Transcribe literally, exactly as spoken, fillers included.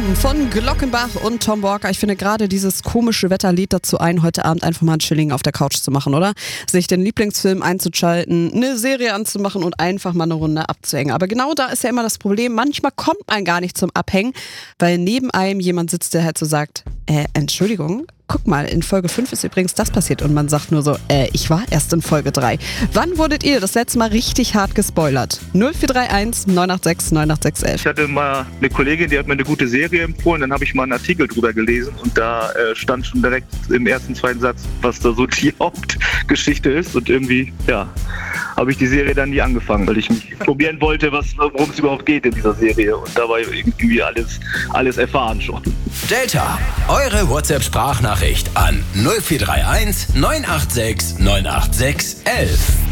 Leben von Glockenbach und Tom Walker. Ich finde gerade dieses komische Wetter lädt dazu ein, heute Abend einfach mal ein Chilling auf der Couch zu machen, oder? Sich den Lieblingsfilm einzuschalten, eine Serie anzumachen und einfach mal eine Runde abzuhängen. Aber genau da ist ja immer das Problem, manchmal kommt man gar nicht zum Abhängen, weil neben einem jemand sitzt, der halt so sagt, äh, Entschuldigung, guck mal, in Folge fünf ist übrigens das passiert und man sagt nur so, äh, ich war erst in Folge drei. Wann wurdet ihr das letzte Mal richtig hart gespoilert? null vier drei eins neun acht sechs neun acht sechs eins. Ich hatte mal eine Kollegin, die hat mir eine gute Serie empfohlen, dann habe ich mal einen Artikel drüber gelesen und da äh, stand schon direkt im ersten, zweiten Satz, was da so die Hauptgeschichte ist und irgendwie, ja, habe ich die Serie dann nie angefangen, weil ich mich probieren wollte, was, worum es überhaupt geht in dieser Serie und dabei irgendwie alles, alles erfahren schon. Delta, eure WhatsApp-Sprachnachricht an null vier drei eins neun acht sechs neun acht sechs eins eins.